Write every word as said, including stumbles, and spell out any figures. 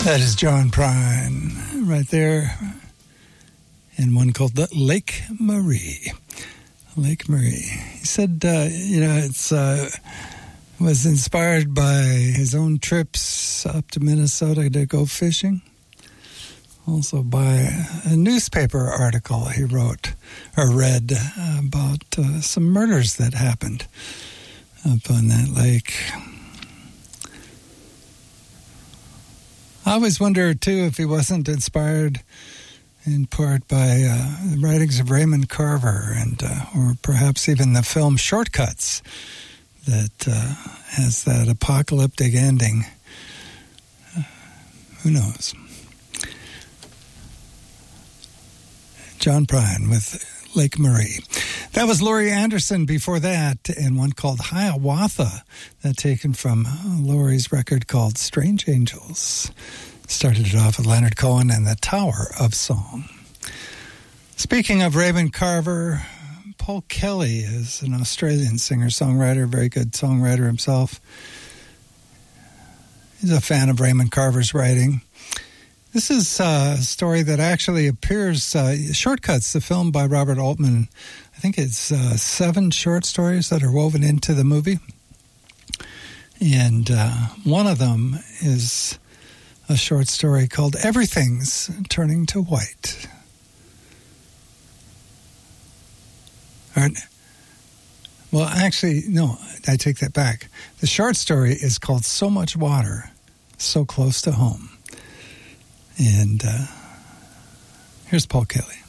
That is John Prine right there, and one called the Lake Marie. Lake Marie. He said, uh, you know, it's uh, was inspired by his own trips up to Minnesota to go fishing. Also by a newspaper article he wrote or read about uh, some murders that happened up on that lake. I always wonder, too, if he wasn't inspired in part by uh, the writings of Raymond Carver and uh, or perhaps even the film Shortcuts that uh, has that apocalyptic ending. Uh, who knows? John Prine with Lake Marie. That was Laurie Anderson before that, and one called Hiawatha, that taken from Laurie's record called Strange Angels. Started it off with Leonard Cohen and the Tower of Song. Speaking of Raymond Carver, Paul Kelly is an Australian singer-songwriter, very good songwriter himself. He's a fan of Raymond Carver's writing. This is a story that actually appears, uh, Shortcuts, the film by Robert Altman. I think it's uh, seven short stories that are woven into the movie. And uh, one of them is a short story called Everything's Turning to White. All right. Well, actually, no, I take that back. The short story is called So Much Water, So Close to Home. And uh, here's Paul Kelly.